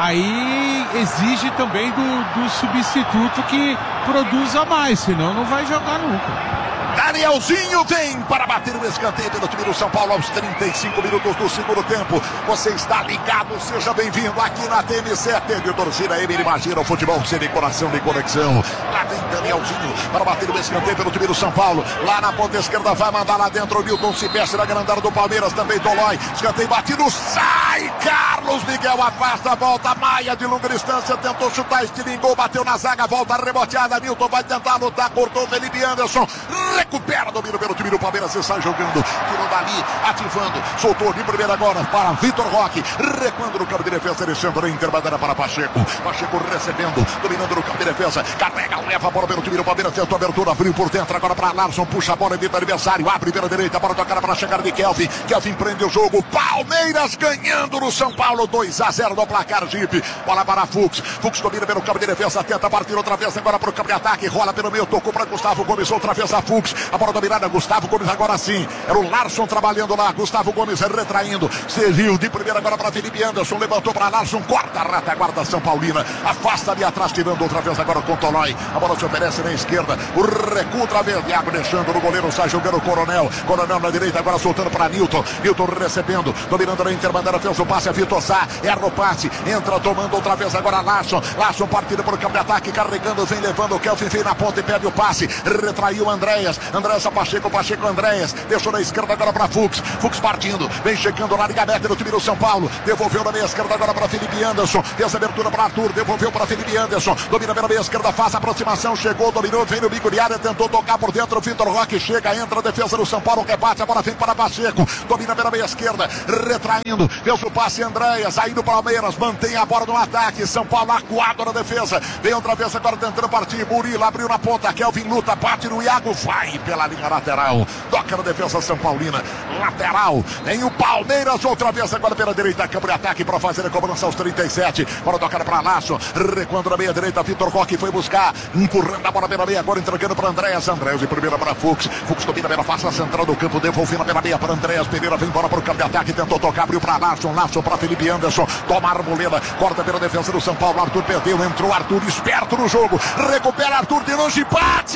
aí exige também do, do substituto que produza mais, senão não vai jogar nunca. Danielzinho vem para bater o escanteio pelo time do São Paulo aos trinta e cinco minutos do segundo tempo. Você está ligado, seja bem-vindo aqui na T M C. Teve torcida aí, ele imagina o futebol sem coração de conexão. Lá vem Danielzinho para bater o escanteio pelo time do São Paulo. Lá na ponta esquerda vai mandar lá dentro o Milton Silvestre na grandada do Palmeiras, também Tolói. Escanteio batido, sai Carlos Miguel, afasta, volta Maia de longa distância, tentou chutar, estilingou, bateu na zaga, volta reboteada, Milton vai tentar lutar, cortou Felipe Anderson, recupera, domina pelo time do Palmeiras e sai jogando, tirou dali, ativando, soltou de primeira agora para Vitor Roque, recuando no campo de defesa, Alexandre, intermediária para Pacheco, Pacheco recebendo, dominando no campo de defesa, carrega, leva a bola pelo time do Palmeiras, tentou abertura, abriu por dentro agora para Larson, puxa a bola, evita o adversário, abre pela direita, para tocar para chegar de Kelvin, Kelvin prende o jogo, Palmeiras ganhando no São Paulo, dois a zero no placar Jeep, bola para Fux, Fux domina pelo campo de defesa, tenta partir outra vez agora para o campo de ataque, rola pelo meio, tocou para Gustavo Gomes, outra vez a Fux, a bola dominada, Gustavo Gomes agora sim, era o Larson trabalhando lá, Gustavo Gomes retraindo, serviu de primeira agora para Felipe Anderson, levantou para Larson, corta a retaguarda São Paulina, afasta ali atrás, tirando outra vez agora com o Tolói, a bola se oferece na esquerda, o recuo outra vez, Iago deixando no goleiro, sai jogando o Coronel, Coronel na direita agora soltando para Nilton, Nilton recebendo, dominando na interbandeira, fez o passe a Vitor Sá, erra o passe, entra tomando outra vez agora Larson, Larson partindo para o campo de ataque, carregando, vem levando o Kelvin, vem na ponta e perde o passe, retraiu Andréas, Andréas a Pacheco, Pacheco Andréas, deixou na esquerda agora para Fux, Fux partindo, vem chegando na liga aberta do time do São Paulo, devolveu na meia esquerda agora para Felipe Anderson, fez a abertura para Arthur, devolveu para Felipe Anderson, domina pela meia esquerda, faz a aproximação, chegou, dominou, vem no bico de área, tentou tocar por dentro, o Vitor Roque chega, entra a defesa do São Paulo, rebate, a bola vem para Pacheco, domina pela meia esquerda, retraindo, fez o passe Andréas, aí do Palmeiras, mantém a bola no ataque, São Paulo acuado na defesa, vem outra vez agora tentando partir, Murilo abriu na ponta, Kelvin luta, bate no Iago, vai pela linha lateral, toca na defesa São Paulina, lateral, tem o Palmeiras outra vez agora pela direita, campo de ataque para fazer a cobrança aos trinta e sete, bola tocar para Laço, recuando na meia direita, Vitor Roque foi buscar, empurrando a bola pela meia, agora entregando para Andréas, Andréas de primeira para Fux, Fux domina pela face central do campo, devolvendo pela meia para Andréas, Pereira vem embora para o campo de ataque, tentou tocar, abriu para Laço, Laço para Felipe Anderson, toma a arboleda, corta pela defesa do São Paulo, Arthur perdeu, entrou Arthur esperto no jogo, recupera Arthur de longe, bate,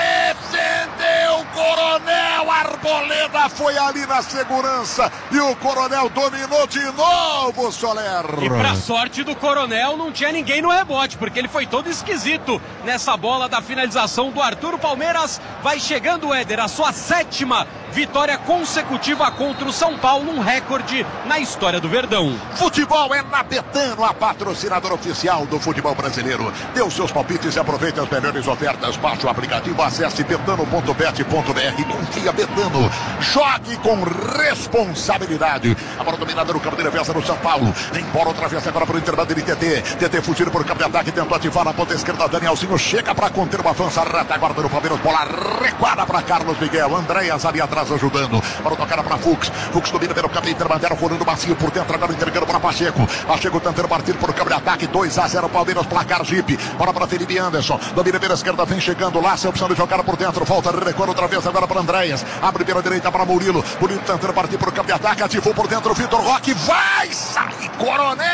defendeu, Coronel, Arboleda foi ali na segurança e o Coronel dominou de novo, Soler. E pra sorte do Coronel não tinha ninguém no rebote, porque ele foi todo esquisito nessa bola da finalização do Arthur. O Palmeiras vai chegando, Éder, a sua sétima vitória consecutiva contra o São Paulo, um recorde na história do Verdão. Futebol é na Betano, a patrocinadora oficial do futebol brasileiro. Dê os seus palpites e aproveite as melhores ofertas. Baixe o aplicativo, acesse betano ponto bet ponto br. Confia Betano. Jogue com responsabilidade. A bola dominada no campo de defesa do São Paulo. Embora outra vez agora para o intervalo de T T. T T fugindo por campo de ataque, tentou ativar na ponta esquerda. Danielzinho chega para conter uma avança reta. Guarda no Palmeiras, bola recuada para Carlos Miguel. Andréas ali atrás ajudando. Bola tocada para Fux. Fux domina pelo campo intermediário, rolando macio por dentro, agora entregando para Pacheco. Pacheco tentando partir por campo de ataque. dois a zero Palmeiras, placar Jeep. Bola para Felipe Anderson. Domina pela esquerda, vem chegando lá. Sem opção de jogar por dentro. Volta, recuando outra vez agora para Andréas. Abre pela direita para Murilo. Murilo tentando partir por campo de ataque. Ativou por dentro o Vitor Roque. Vai sair Coronel.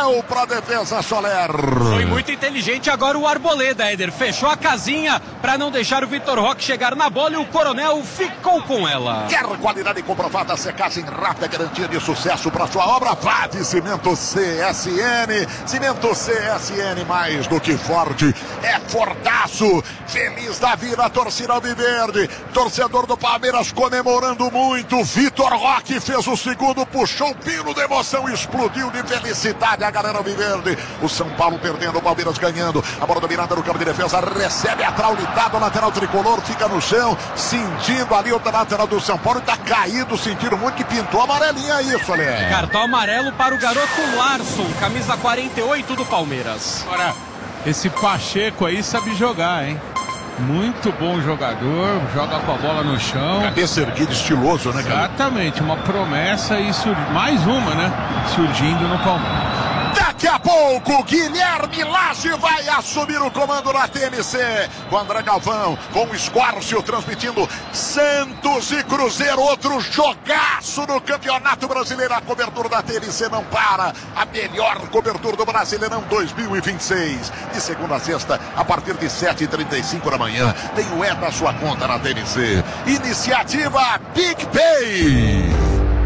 Coronel para defesa, Soler. Foi muito inteligente agora o Arboleda, Éder. Fechou a casinha para não deixar o Vitor Roque chegar na bola e o Coronel ficou com ela. Quer qualidade comprovada, secagem rápida, garantia de sucesso para sua obra? Vá de Cimento C S N. Cimento C S N, mais do que forte, é fortaço. Feliz da vida, torcida alviverde. Torcedor do Palmeiras comemorando muito. Vitor Roque fez o segundo, puxou o pino de emoção, explodiu de felicidade a galera alviverde. O São Paulo perdendo, o Palmeiras ganhando. A bola dominada no campo de defesa, recebe a traulitada, o lateral tricolor fica no chão, sentindo ali o lateral do São Paulo, está caído, sentindo muito, que pintou a amarelinha, isso, ali. Cartão amarelo para o garoto Larson, camisa quarenta e oito do Palmeiras. Agora, esse Pacheco aí sabe jogar, hein? Muito bom jogador, joga com a bola no chão. Cabeça erguida, estiloso, né, cara? Exatamente, uma promessa e sur... mais uma, né? Surgindo no Palmeiras. Daqui a pouco, Guilherme Lage vai assumir o comando da T M C. Com André Galvão, com o Escórcio transmitindo Santos e Cruzeiro. Outro jogaço no Campeonato Brasileiro. A cobertura da T M C não para. A melhor cobertura do Brasileirão dois mil e vinte e seis. De segunda a sexta, a partir de sete e trinta e cinco da manhã. Tem o E da sua conta na T M C. Iniciativa PicPay.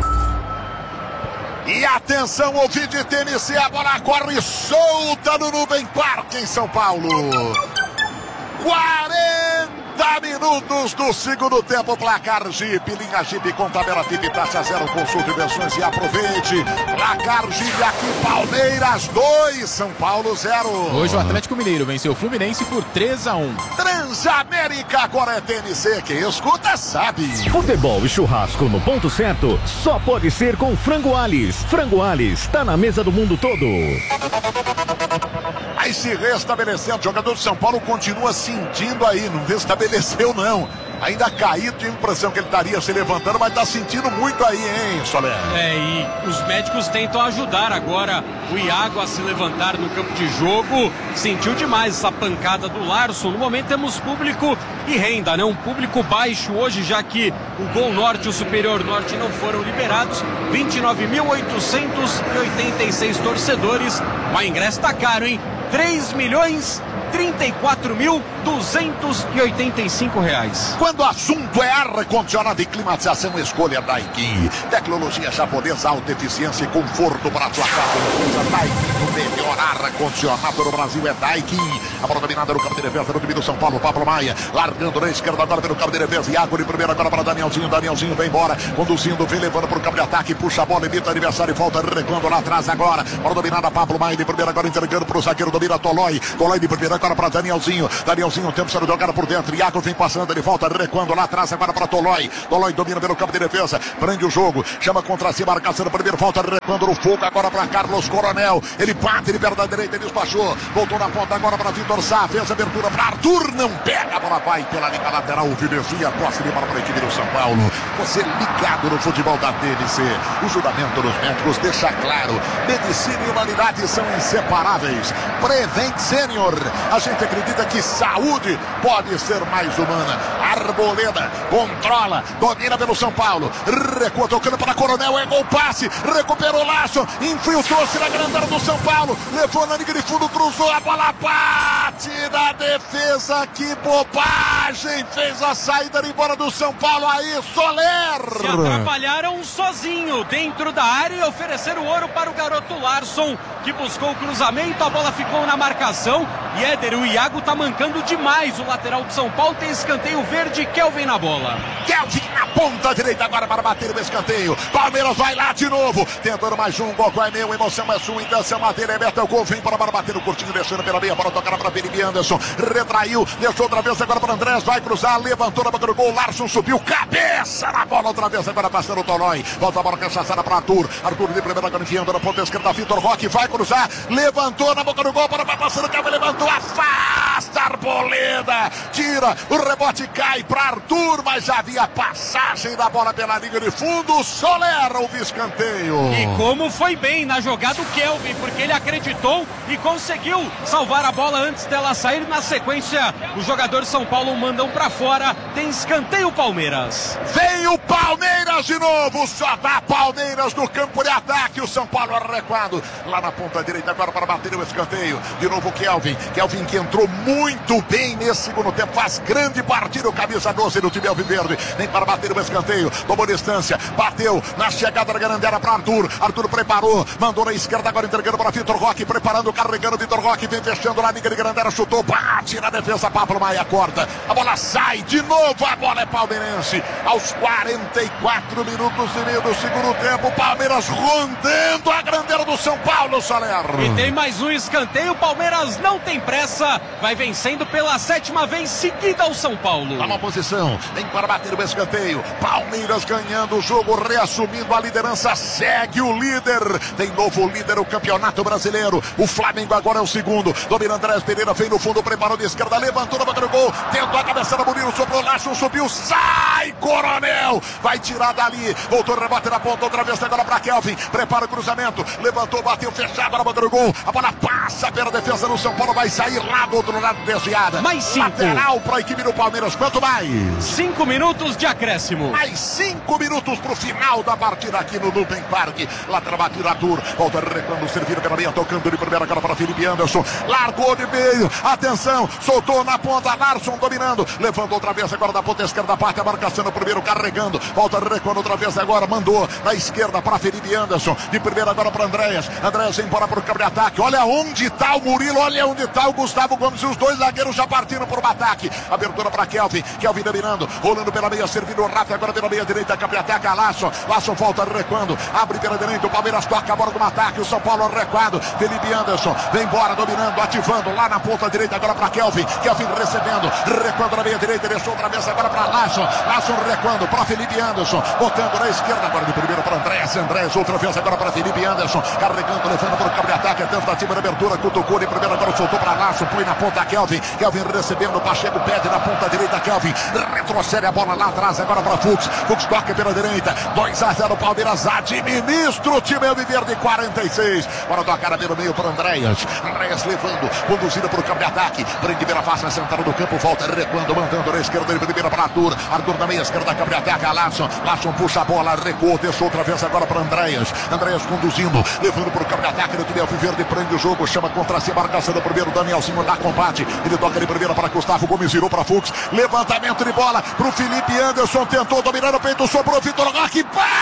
E atenção, ouvinte T M C, a bola corre solta no Nubem Parque em São Paulo. quarenta minutos do segundo tempo, placar Jeep, linha Jeep com tabela T I P, taxa zero, consulte versões e aproveite. Placar Jeep aqui, Palmeiras dois, São Paulo zero. Hoje o Atlético Mineiro venceu o Fluminense por três a um. Transamérica, agora é T M C, quem escuta sabe. Futebol e churrasco no ponto certo só pode ser com Frango Alis. Frango Alis, tá na mesa do mundo todo. Aí se restabelecendo, o jogador de São Paulo continua sentindo aí, não restabeleceu não. Ainda caído, tinha a impressão que ele estaria se levantando, mas tá sentindo muito aí, hein, Soler? É, e os médicos tentam ajudar agora o Iago a se levantar no campo de jogo. Sentiu demais essa pancada do Larson. No momento temos público e renda, né? Um público baixo hoje, já que o Gol Norte e o Superior Norte não foram liberados. vinte e nove mil oitocentos e oitenta e seis torcedores. O ingresso tá caro, hein? três milhões trinta e quatro mil duzentos e oitenta e cinco reais. Quando o assunto é ar-condicionado e climatização, escolha Daikin. Tecnologia japonesa, alta eficiência e conforto para a sua casa. Daikin, o melhor ar-condicionado do Brasil é Daikin. A bola dominada no campo de defesa do time do São Paulo, Pablo Maia, largando na esquerda agora pelo campo de defesa. Iago de primeira agora para Danielzinho. Danielzinho vem embora, conduzindo, vem levando para o campo de ataque, puxa a bola, evita o adversário e volta recuando lá atrás agora. Bola dominada, Pablo Maia de primeira agora entregando para o zagueiro, domina Tolói. Tolói de primeira agora para Danielzinho. Danielzinho, tempo sendo jogada por dentro. Iago vem passando, ele volta recuando lá atrás agora para Tolói. Tolói domina pelo campo de defesa, prende o jogo, chama contra si, marcação no primeiro, volta recuando no fogo agora para Carlos Coronel. Ele bate, ele perde a direita, ele despachou. Voltou na ponta agora para Vitor Sá, fez a abertura para Arthur, não pega, a bola vai pela linha lateral, o Vinezinha, posse de bola para a equipe do São Paulo. Você ligado no futebol da T M C. O julgamento dos médicos deixa claro, medicina e humanidade são inseparáveis. Prevent Sênior, a gente acredita que saúde pode ser mais humana. Arboleda controla, domina pelo São Paulo, recua tocando para Coronel, é gol, passe, recuperou o laço, infiltrou-se na grande área do São Paulo, levou na linha de fundo, cruzou a bola, bate na defesa, que bobagem, fez a saída de embora do São Paulo, aí Soler. Se atrapalharam sozinho dentro da área e ofereceram ouro para o garoto Larson, que buscou o cruzamento, a bola ficou na marcação e Éder, o Iago tá mancando demais o lateral de São Paulo, tem escanteio verde, Kelvin na bola. Kelvin na ponta direita agora para bater o escanteio, Palmeiras vai lá de novo, tentando mais um, gol é meu, emoção é sua, intenção bater, é Beto, o gol vem para bater o curtinho, descendo pela meia, para tocar para Felipe Anderson, retraiu, deixou outra vez agora para Andrés, vai cruzar, levantou na boca do gol, Larson subiu, cabeça na bola outra vez, agora passando o Tolói, volta a bola cachaçada para Arthur, Arthur de primeira agora enfiando na ponta esquerda, Vitor Roque vai cruzar, levantou na boca do gol, para passando o cabo, levantou, afasta Arboleda tira, o rebote cai para Arthur, mas havia passagem da bola pela linha de fundo. Soler o escanteio. E como foi bem na jogada o Kelvin, porque ele acreditou e conseguiu salvar a bola antes dela sair. Na sequência, os jogadores de São Paulo mandam para fora. Tem escanteio Palmeiras. Vem o Palmeiras de novo, só dá Palmeiras no campo de ataque. O São Paulo arrecuado lá na ponta direita agora para bater o escanteio. De novo o Kelvin, Kelvin que entrou muito bem nesse segundo tempo, faz grande partida o camisa doze do time alviverde. Vem para bater o escanteio, tomou distância, bateu na chegada da Garandera para Arthur. Arthur preparou, mandou na esquerda agora entregando para Vitor Roque, preparando, carregando Vitor Roque, vem fechando na liga de Garandera, chutou, bate na defesa, Pablo Maia corta, a bola sai de novo, a bola é palmeirense. Aos quarenta e quatro minutos e meio do segundo tempo, Palmeiras rondando a Garandera do São Paulo, Soler. E tem mais um escanteio, Palmeiras não tem pressa, vai vencendo pela sétima vez seguida ao São Paulo. Tá uma posição, vem para bater o escanteio, Palmeiras ganhando o jogo, reassumindo a liderança, segue o líder, tem novo líder o Campeonato Brasileiro, o Flamengo agora é o segundo, domina Andrés Pereira, vem no fundo, preparou de esquerda, levantou na boca do gol, tentou a cabeçada, Murilo sobrou, Lacho subiu, sai Coronel, vai tirar dali, voltou, rebote na ponta, outra vez agora para Kelvin, prepara o cruzamento, levantou, bateu fechado na boca do gol, a bola passa pela defesa do São Paulo, vai sair lá do outro lado desviada. Mais cinco. Lateral para a equipe do Palmeiras, quanto mais? Cinco minutos de acréscimo. Mais cinco minutos para o final da partida aqui no Nubem Parque. Lateral batida, Arthur, volta recuando, servindo pela meia, tocando de primeira agora para Felipe Anderson, largou de meio, atenção, soltou na ponta, Larson dominando, levando outra vez agora da ponta esquerda, parte a marcação no primeiro, carregando, volta recuando outra vez agora, mandou na esquerda para Felipe Anderson, de primeira agora para Andréas, Andréas embora para o campo de ataque, olha onde está o Murilo, olha onde está o Gustavo Gomes, e os dois zagueiros já partiram para o ataque, abertura para Kelvin, Kelvin dominando, rolando pela meia, servindo o Rafa, agora pela meia direita, campo de ataque, a Lasso, Lasso volta recuando, abre pela direita, o Palmeiras toca a bola do ataque, o São Paulo recuado, Felipe Anderson, vem embora, dominando, ativando, lá na ponta direita, agora para Kelvin, Kelvin recebendo, recuando na meia direita, deixou outra vez agora para Lasso, Lasso recuando, para Felipe Anderson, botando na esquerda, agora de primeiro para Andrés, Andrés, outra vez agora para Felipe Anderson, carregando, levando para o campo de ataque, tentativa de abertura, cutucou de primeiro, agora soltou para Lasso, põe na ponta Kelvin, Kelvin recebendo, Pacheco pede na ponta direita, Kelvin, retrocede a bola lá atrás, agora para Fux, Fux toca pela direita, dois a zero Palmeiras, administra o time Alviverde, quarenta e seis, para tocar pelo meio para Andréas, Andréas levando, conduzindo para o campo de ataque, prende pela face na central do campo, volta recuando, mandando na esquerda, de primeira para Arthur, Arthur na meia esquerda, campo de ataque, a Larsson, Larsson puxa a bola, recuou, deixou outra vez agora para Andréas, Andréas conduzindo, levando para o campo de ataque, no time Alviverde, prende o jogo, chama contra si, marcação do primeiro, Danielzinho dá combate, ele toca de primeira para Gustavo Gomes, virou para Fux, levantamento de bola para o Felipe Anderson, tentou dominar o peito, sobrou Vitor Roque,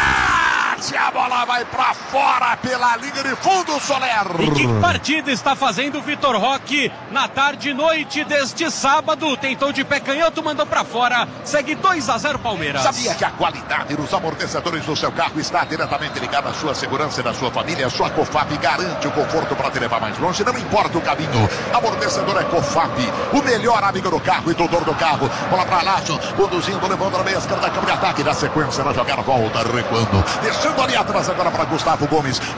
bate, a bola vai para fora pela linha de fundo, Soler. E que partida está fazendo o Vitor Roque na tarde e noite deste sábado, tentou de pé canhoto, mandou para fora, segue dois a zero Palmeiras. Sabia que a qualidade dos amortecedores do seu carro está diretamente ligada à sua segurança e da sua família? A sua Cofap garante o conforto para te levar mais longe, não importa o caminho. Amortecedor é Cofap, o melhor amigo do carro e tutor do carro. Bola para Lacho, conduzindo, levando na meia esquerda, campo de ataque, na sequência na jogada, volta recuando, deixando ali atrás agora para Gustavo Gomes.